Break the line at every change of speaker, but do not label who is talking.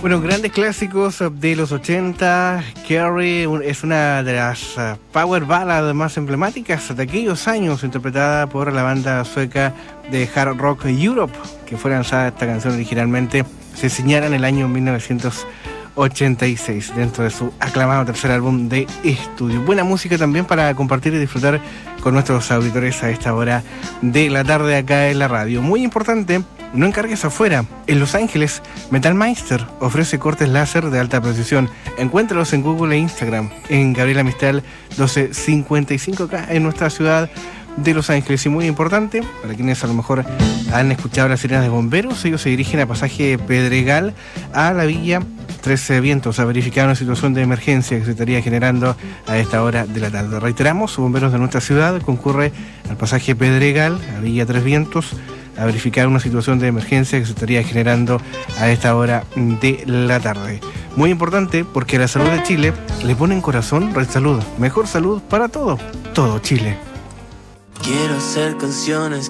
Bueno, grandes clásicos de los 80. Carrie es una de las power ballads más emblemáticas de aquellos años, interpretada por la banda sueca de hard rock Europe, que fue lanzada esta canción originalmente, se señala en el año 1986, dentro de su aclamado tercer álbum de estudio. Buena música también para compartir y disfrutar con nuestros auditores a esta hora de la tarde acá en la radio. Muy importante, no encargues afuera. En Los Ángeles, Metal Meister ofrece cortes láser de alta precisión. Encuéntralos en Google e Instagram, en Gabriela Mistral 1255 acá en nuestra ciudad de Los Ángeles. Y muy importante, para quienes a lo mejor han escuchado las sirenas de bomberos, ellos se dirigen a pasaje Pedregal, a la villa 13 Vientos, a verificar una situación de emergencia que se estaría generando a esta hora de la tarde. Reiteramos, bomberos de nuestra ciudad concurre al pasaje Pedregal, a Villa Tres Vientos, a verificar una situación de emergencia que se estaría generando a esta hora de la tarde. Muy importante, porque a la salud de Chile le ponen corazón. Red Salud, mejor salud para todo Chile.
Quiero hacer canciones